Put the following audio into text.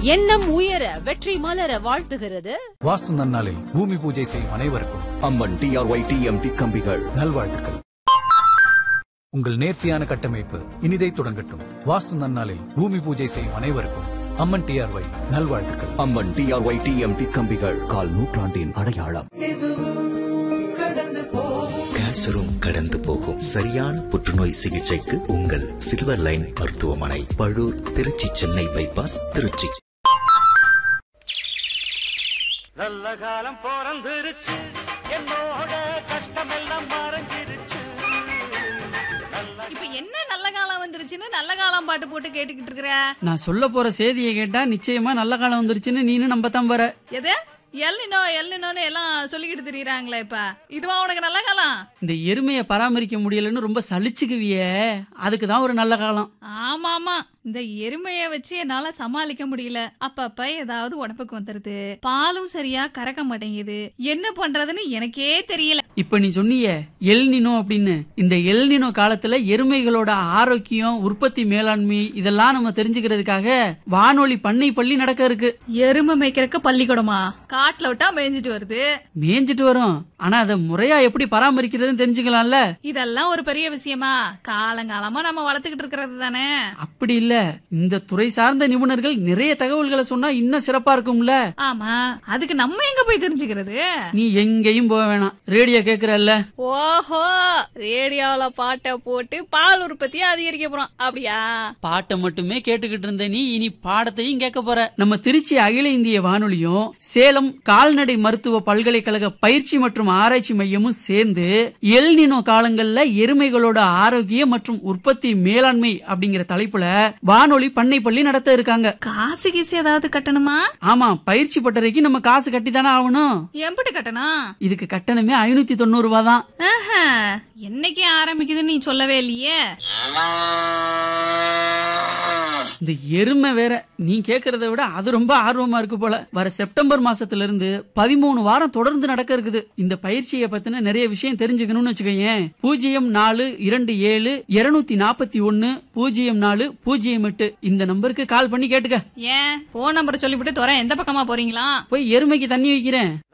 எண்ணம் உயர வெற்றி மலர வாழ்த்துகிறது. வாஸ்து நன்னாளில் பூமி பூஜை செய்யும் அனைவருக்கும் அம்மன் TRYTMT கம்பிகள் நல்வாழ்த்துக்கள். உங்கள் நேர்த்தியான கட்டமைப்பு இனிதை தொடங்கட்டும். வாஸ்து நன்னாளில் பூமி பூஜை செய்யும் அனைவருக்கும் அம்மன் TRY நல்வாழ்த்துக்கள். அம்மன் TRYTMT கம்பிகள் கால் நூற்றாண்டின் அடையாளம். கேன்சரும் கடந்து போகும். சரியான புற்றுநோய் சிகிச்சைக்கு உங்கள் சில்வர் லைன் மருத்துவமனை, பழூர், திருச்சி, சென்னை பைபாஸ், திருச்சி. நல்ல காலம் பிறந்திருச்சு, என்னோட கஷ்டம் எல்லாம் மறைஞ்சிருச்சு. இப்ப என்ன நல்ல காலம் வந்துருச்சுன்னு நல்ல காலம் பாட்டு போட்டு கேட்டுக்கிட்டு இருக்கிற? நான் சொல்ல போற செய்தியை கேட்டா நிச்சயமா நல்ல காலம் வந்துருச்சுன்னு நீனு நம்பத்தான் போற. எது எல்லினோன்னு எல்லாம் சொல்லிக்கிட்டு திரியறாங்களே, இப்ப இதுவா உனக்கு நல்ல காலம்? இந்த எருமையை பராமரிக்க முடியலன்னு ரொம்ப சலிச்சுக்குவியே, அதுக்குதான் ஒரு நல்ல காலம். ஆமா ஆமா, இந்த எருமைய வச்சு என்னால சமாளிக்க முடியல. அப்பப்ப ஏதாவது உடம்புக்கு வந்துருது, பாலும் சரியா கறக்க மாட்டேங்குது, என்ன பண்றதுன்னு எனக்கே தெரியல. இப்ப நீ சொன்னியே எல்னினோ அப்படின்னு, இந்த எல்னினோ காலத்துல எருமைகளோட ஆரோக்கியம், உற்பத்தி மேலாண்மை இதெல்லாம் நம்ம தெரிஞ்சுக்கிறதுக்காக வானொலி பண்ணை பள்ளி நடக்க இருக்கு. எருமை மேய்க்கிறதுக்கு பள்ளிக்கூடமா? காட்டுல விட்டா மேய்ஞ்சிட்டு வருது. மேய்ஞ்சிட்டு வரும், ஆனா அதை முறையா எப்படி பராமரிக்கிறதுன்னு தெரிஞ்சுக்கலாம்ல. இதெல்லாம் ஒரு பெரிய விஷயமா? காலங்காலமா நம்ம வளர்த்துக்கிட்டு இருக்கிறது தானே. அப்படி இல்ல, இந்த துறை சார்ந்த நிபுணர்கள் நிறைய தகவல்களை சொன்னா இன்னும் சிறப்பா இருக்கும்ல. ஆமா, அதுக்கு நம்ம எங்க போய் தெரிஞ்சுக்கிறது? நீ எங்கேயும் போக வேணாம், ரேடியோ கேக்குறல்ல. ஓஹோ, ரேடியோல பாட்டை போட்டு பால் உற்பத்தியை அதிகரிக்க போறோம் அப்படியா? பாட்டை மட்டுமே கேட்டுக்கிட்டு இருந்த நீ இனி பாடத்தையும் கேட்க போற. நம்ம திருச்சி அகில இந்திய வானொலியும் சேலம் கால்நடை மருத்துவ பல்கலைக்கழக பயிற்சி மற்றும் ஆராய்ச்சி மையமும் சேர்ந்து எல்னினோ காலங்கள்ல எருமைகளோட ஆரோக்கியம் மற்றும் உற்பத்தி மேலாண்மை அப்படிங்கிற தலைப்புல வானொலி பண்ணை பள்ளி நடத்த இருக்காங்க. காசு கீசு ஏதாவது கட்டணுமா? ஆமா, பயிற்சி பட்டறைக்கு நம்ம காசு கட்டி தானே ஆகணும். எம்பிட்டு கட்டணும்? இதுக்கு கட்டணமே 590 ரூபாய் தான். என்னைக்கு ஆரம்பிக்குதுன்னு நீ சொல்லவே இல்லையே. இந்த எருமை வேற நீ கேக்குறத விட அது ரொம்ப ஆர்வமா இருக்கு போல. வர செப்டம்பர் மாசத்துல இருந்து 13 வாரம் தொடர்ந்து நடக்க இருக்குது. இந்த பயிற்சியை பத்தின நிறைய விஷயம் தெரிஞ்சுக்கணும்னு வச்சுக்கோயேன். 0427 இந்த நம்பருக்கு கால் பண்ணி கேட்டுக்க. ஏன் போன் நம்பர் சொல்லிவிட்டு தோற எந்த பக்கமா போறீங்களா? போய் எருமைக்கு தண்ணி வைக்கிறேன்.